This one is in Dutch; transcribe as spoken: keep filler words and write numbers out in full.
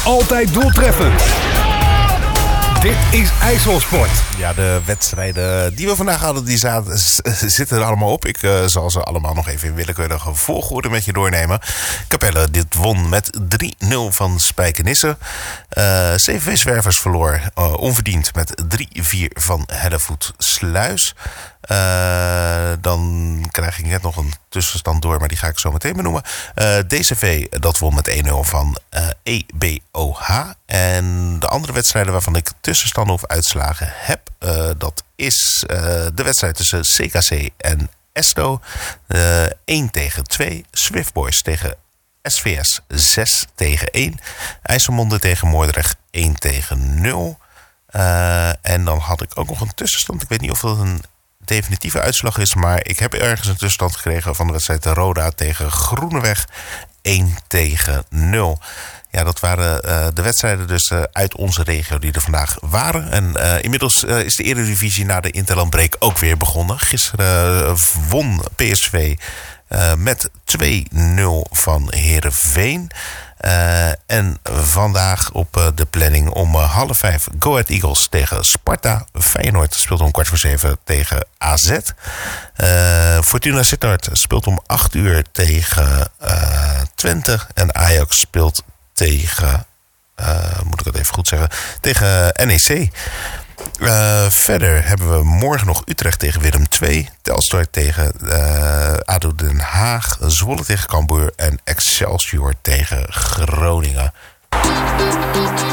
Altijd doeltreffend. Dit is IJsselsport. Ja, de wedstrijden die we vandaag hadden, die zaten, zitten er allemaal op. Ik uh, zal ze allemaal nog even in willekeurige volgorde met je doornemen. Capelle dit won met drie nul van Spijkenisse. Uh, C V V Zwervers verloor uh, onverdiend met drie vier van Hellevoet Sluis. Uh, dan krijg ik net nog een tussenstand door, maar die ga ik zo meteen benoemen. Uh, D C V, dat won met één nul van uh, E B O H. En de andere wedstrijden waarvan ik tussenstanden of uitslagen heb, uh, dat is uh, de wedstrijd tussen C K C en Esto. Uh, één tegen twee. Swift Boys tegen S V S zes tegen één. IJsselmonde tegen Moordrecht één tegen nul. Uh, en dan had ik ook nog een tussenstand. Ik weet niet of dat een definitieve uitslag is, maar ik heb ergens een tussenstand gekregen van de wedstrijd Roda tegen Groeneweg één tegen nul. Ja, dat waren uh, de wedstrijden dus uh, uit onze regio die er vandaag waren. En uh, inmiddels uh, is de Eredivisie na de interlandbreek ook weer begonnen. Gisteren uh, won P S V uh, met twee nul van Heerenveen. Uh, en vandaag op uh, de planning om uh, half vijf Go Ahead Eagles tegen Sparta. Feyenoord speelt om kwart voor zeven tegen A Z. Uh, Fortuna Sittard speelt om acht uur tegen uh, Twente. En Ajax speelt tegen, uh, moet ik het even goed zeggen, tegen N E C. Uh, verder hebben we morgen nog Utrecht tegen Willem twee. Telstar tegen uh, A D O Den Haag. Zwolle tegen Cambuur. En Excelsior tegen Groningen.